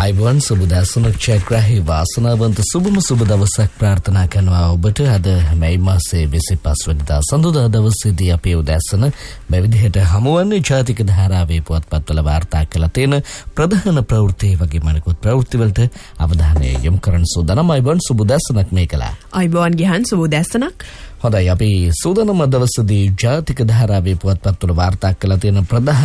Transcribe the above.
අයිබෝන් සුබදසුනක් චක්‍රහි වාසනාවන්ත සුබම සුබ දවසක් ප්‍රාර්ථනා කරනවා ඔබට. අද මැයි මාසයේ 25 වෙනිදා සඳුදා දවසේදී අපේ උදැසන මේ විදිහට හමුවන්නේ ජාතික ධාරාවේ පුවත්පත්වල වාර්තා කළ තියෙන ප්‍රධාන ප්‍රවෘත්ති වගේම අනෙකුත් ප්‍රවෘත්ති වලට අවධානය යොමු කරන සූදානම්. අයිබෝන් සුබදසුනක් මේකලා. අයිබෝන් ගිහන් සුබදසුනක්. හොඳයි අපි සූදානම් දවසේදී ජාතික ධාරාවේ පුවත්පත්වල වාර්තා කළ තියෙන ප්‍රධාන